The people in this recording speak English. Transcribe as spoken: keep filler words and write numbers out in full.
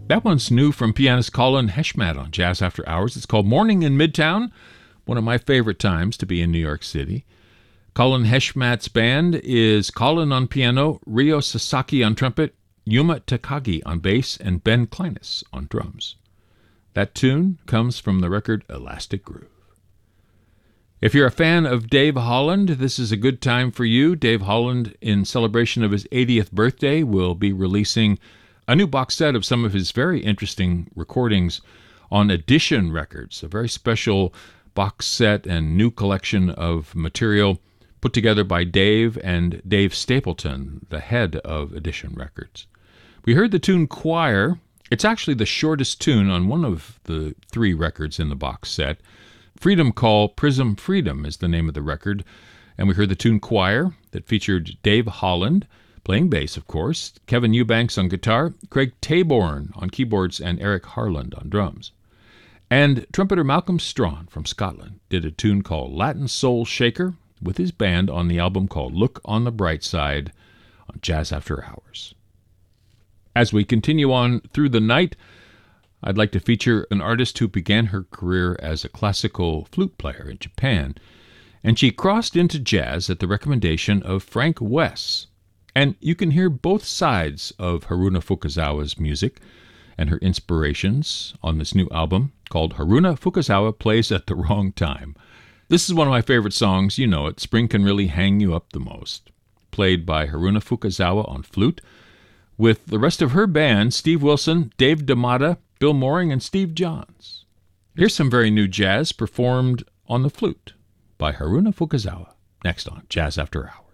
That one's new from pianist Colin Heshmat on Jazz After Hours. It's called Morning in Midtown, one of my favorite times to be in New York City. Colin Heshmat's band is Colin on piano, Ryo Sasaki on trumpet, Yuma Takagi on bass, and Ben Kleinis on drums. That tune comes from the record Elastic Groove. If you're a fan of Dave Holland, this is a good time for you. Dave Holland, in celebration of his eightieth birthday, will be releasing a new box set of some of his very interesting recordings on Edition Records, a very special box set and new collection of material put together by Dave and Dave Stapleton, the head of Edition Records. We heard the tune Choir. It's actually the shortest tune on one of the three records in the box set. Freedom Call Prism Freedom is the name of the record, and we heard the tune Choir that featured Dave Holland, playing bass, of course, Kevin Eubanks on guitar, Craig Taborn on keyboards, and Eric Harland on drums. And trumpeter Malcolm Strawn from Scotland did a tune called Latin Soul Shaker with his band on the album called Look on the Bright Side on Jazz After Hours. As we continue on through the night, I'd like to feature an artist who began her career as a classical flute player in Japan, and she crossed into jazz at the recommendation of Frank Wess. And you can hear both sides of Haruna Fukazawa's music and her inspirations on this new album called Haruna Fukazawa Plays at the Wrong Time. This is one of my favorite songs, you know it, Spring Can Really Hang You Up the Most, played by Haruna Fukazawa on flute, with the rest of her band, Steve Wilson, Dave D'Amata, Bill Mooring, and Steve Johns. Here's some very new jazz performed on the flute by Haruna Fukazawa, next on Jazz After Hours.